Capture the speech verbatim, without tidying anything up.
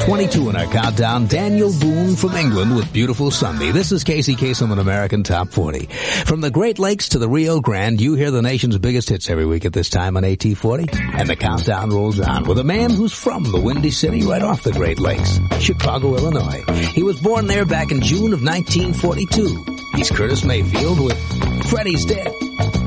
twenty-two in our countdown, Daniel Boone from England with Beautiful Sunday. This is Casey Kasem on American Top forty. From the Great Lakes to the Rio Grande, you hear the nation's biggest hits every week at this time on A T forty. And the countdown rolls on with a man who's from the Windy City right off the Great Lakes, Chicago, Illinois. He was born there back in June of nineteen forty-two. He's Curtis Mayfield with Freddie's Dead.